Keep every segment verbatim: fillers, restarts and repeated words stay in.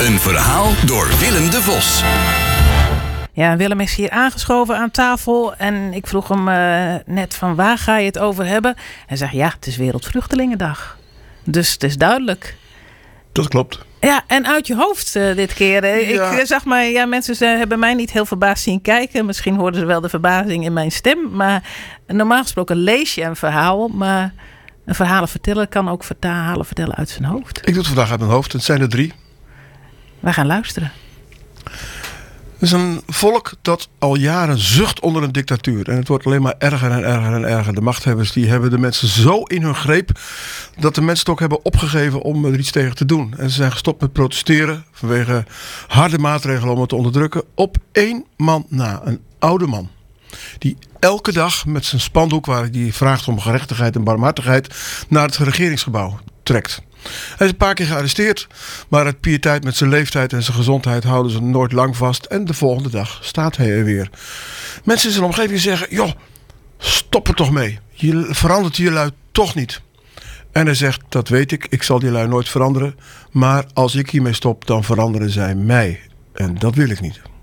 Een verhaal door Willem de Vos. Ja, Willem is hier aangeschoven aan tafel en ik vroeg hem uh, net van waar ga je het over hebben? Hij zegt ja, het is Wereldvluchtelingendag. Dus het is duidelijk. Dat klopt. Ja, en uit je hoofd uh, dit keer. Ja. Ik zag maar, ja, mensen ze hebben mij niet heel verbaasd zien kijken. Misschien hoorden ze wel de verbazing in mijn stem. Maar normaal gesproken lees je een verhaal, maar een verhalen vertellen kan ook verhalen vertellen uit zijn hoofd. Ik doe het vandaag uit mijn hoofd. Het zijn er drie. We gaan luisteren. Het is een volk dat al jaren zucht onder een dictatuur. En het wordt alleen maar erger en erger en erger. De machthebbers die hebben de mensen zo in hun greep dat de mensen het ook hebben opgegeven om er iets tegen te doen. En ze zijn gestopt met protesteren vanwege harde maatregelen om het te onderdrukken. Op één man na, een oude man. Die elke dag met zijn spandoek waar hij vraagt om gerechtigheid en barmhartigheid naar het regeringsgebouw trekt. Hij is een paar keer gearresteerd, maar uit piëteit met zijn leeftijd en zijn gezondheid houden ze hem nooit lang vast. En de volgende dag staat hij er weer. Mensen in zijn omgeving zeggen, joh, stop er toch mee. Je verandert je lui toch niet. En hij zegt, dat weet ik, ik zal die lui nooit veranderen. Maar als ik hiermee stop, dan veranderen zij mij. En dat wil ik niet.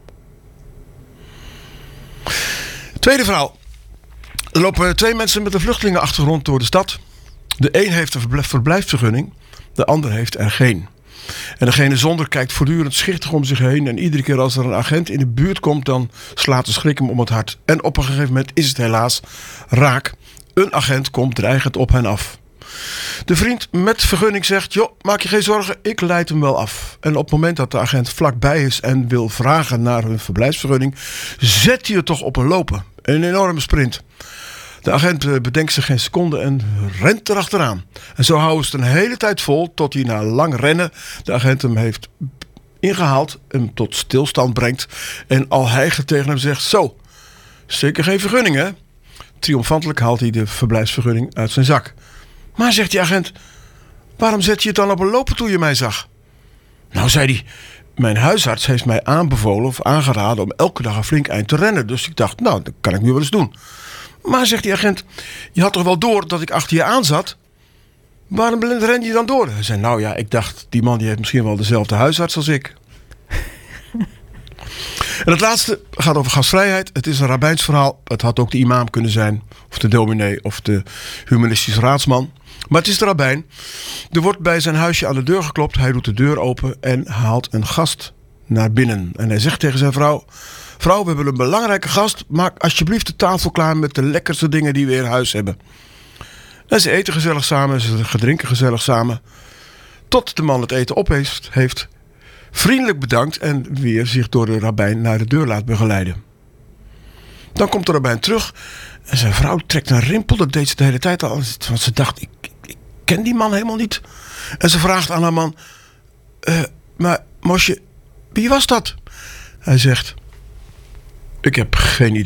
Tweede verhaal. Er lopen twee mensen met een vluchtelingenachtergrond door de stad. De een heeft een verblijfsvergunning, de ander heeft er geen. En degene zonder kijkt voortdurend schichtig om zich heen. En iedere keer als er een agent in de buurt komt, dan slaat de schrik hem om het hart. En op een gegeven moment is het helaas raak. Een agent komt dreigend op hen af. De vriend met vergunning zegt, joh, maak je geen zorgen, ik leid hem wel af. En op het moment dat de agent vlakbij is en wil vragen naar hun verblijfsvergunning, zet hij het toch op een lopen. Een enorme sprint. De agent bedenkt zich geen seconde en rent erachteraan. En zo houden ze het een hele tijd vol tot hij na lang rennen de agent hem heeft ingehaald, hem tot stilstand brengt en al hijgend tegen hem zegt, zo, zeker geen vergunning hè? Triomfantelijk haalt hij de verblijfsvergunning uit zijn zak. Maar zegt die agent, waarom zet je het dan op een lopen toen je mij zag? Nou, zei hij, mijn huisarts heeft mij aanbevolen of aangeraden om elke dag een flink eind te rennen. Dus ik dacht, nou, dat kan ik nu wel eens doen. Maar, zegt die agent, je had toch wel door dat ik achter je aan zat? Waarom ren je dan door? Hij zei, nou ja, ik dacht, die man die heeft misschien wel dezelfde huisarts als ik. En het laatste gaat over gastvrijheid. Het is een rabbijns verhaal. Het had ook de imam kunnen zijn, of de dominee, of de humanistische raadsman. Maar het is de rabbijn. Er wordt bij zijn huisje aan de deur geklopt. Hij doet de deur open en haalt een gast naar binnen. En hij zegt tegen zijn vrouw, vrouw, we hebben een belangrijke gast. Maak alsjeblieft de tafel klaar met de lekkerste dingen die we in huis hebben. En ze eten gezellig samen, ze drinken gezellig samen. Tot de man het eten op heeft, heeft vriendelijk bedankt en weer zich door de rabbijn naar de deur laat begeleiden. Dan komt de rabbijn terug en zijn vrouw trekt een rimpel. Dat deed ze de hele tijd al. Want ze dacht, ik, ik, ik ken die man helemaal niet. En ze vraagt aan haar man, uh, maar Mosje, wie was dat? Hij zegt, ik heb geen idee.